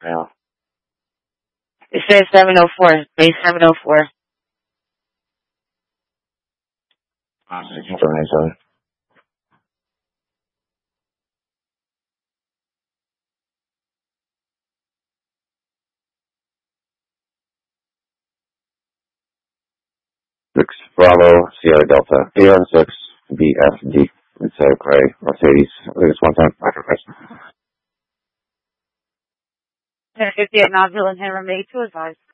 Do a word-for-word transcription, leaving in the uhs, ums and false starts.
Yeah. It says seven oh four. Base seven oh four. Uh, six seven eight seven. Six Bravo Sierra Delta. A on six B F D. It's a gray Mercedes. I think it's one time sacrifice. ten fifty at Knoxville and Henry May to advise.